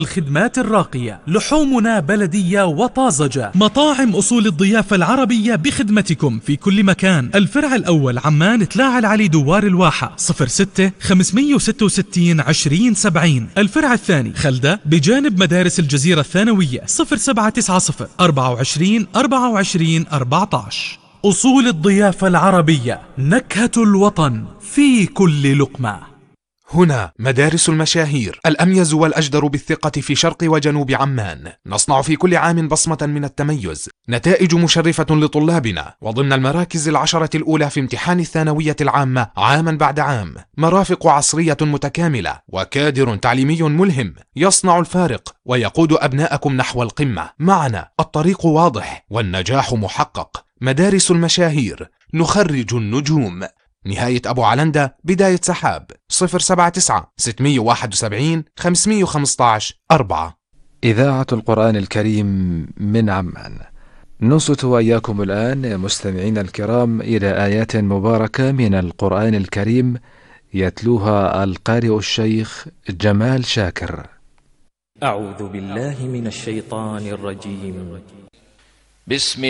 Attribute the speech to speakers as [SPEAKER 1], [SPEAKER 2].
[SPEAKER 1] الخدمات الراقية، لحومنا بلدية وطازجة. مطاعم أصول الضيافة العربية بخدمتكم في كل مكان. الفرع الأول عمان تلاعة العلي دوار الواحة 06 566 20 70. الفرع الثاني خلدة بجانب مدارس الجزيرة الثانوية 0790 24 24 14. أصول الضيافة العربية، نكهة الوطن في كل لقمة.
[SPEAKER 2] هنا مدارس المشاهير، الأميز والأجدر بالثقة في شرق وجنوب عمان. نصنع في كل عام بصمة من التميز، نتائج مشرفة لطلابنا، وضمن المراكز العشرة الأولى في امتحان الثانوية العامة عاما بعد عام. مرافق عصرية متكاملة وكادر تعليمي ملهم يصنع الفارق ويقود أبناءكم نحو القمة. معنا الطريق واضح والنجاح محقق. مدارس المشاهير، نخرج النجوم. نهاية أبو علندة، بداية سحاب 079 671 515 4.
[SPEAKER 3] إذاعة القرآن الكريم من عمان. نصت وإياكم الآن مستمعين الكرام إلى آيات مباركة من القرآن الكريم يتلوها القارئ الشيخ جمال شاكر.
[SPEAKER 4] أعوذ بالله من الشيطان الرجيم.
[SPEAKER 5] بسم